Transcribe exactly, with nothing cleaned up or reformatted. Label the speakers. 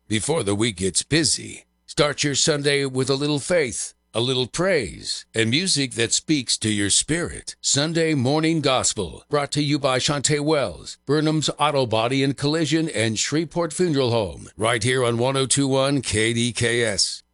Speaker 1: before the week gets busy. Start your Sunday with a little faith, a little praise, and music that speaks to your spirit. Sunday Morning Gospel, brought to you by Shantae Wells, Burnham's Auto Body and Collision, and Shreveport Funeral Home, right here on one oh two point one K D K S.